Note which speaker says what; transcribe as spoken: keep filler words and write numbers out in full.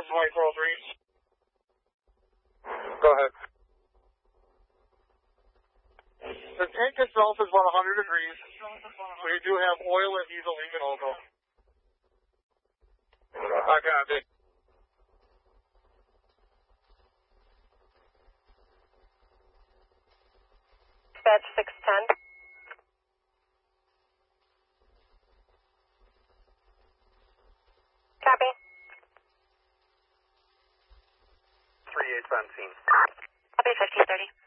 Speaker 1: This is Mike Roll three. Go ahead. The tank itself is about one hundred degrees. We do have oil and diesel leaking also. I got it.
Speaker 2: Dispatch six ten. Copy.
Speaker 3: three eight's on scene.
Speaker 2: Copy fifteen thirty.